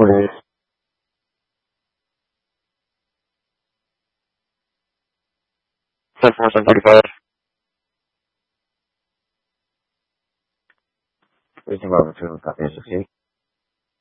20. 10-4, 735. Reaching level 2, copy 68.